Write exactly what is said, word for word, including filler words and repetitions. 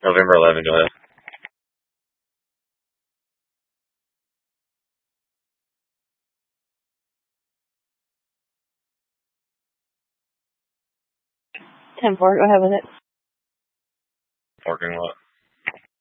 November eleventh, go ahead. ten four, go ahead with it. Parking lot.